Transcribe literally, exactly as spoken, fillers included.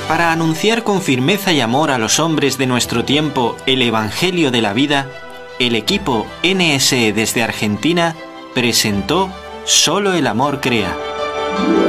Para anunciar con firmeza y amor a los hombres de nuestro tiempo el Evangelio de la vida, el equipo N S E desde Argentina presentó Solo el amor crea.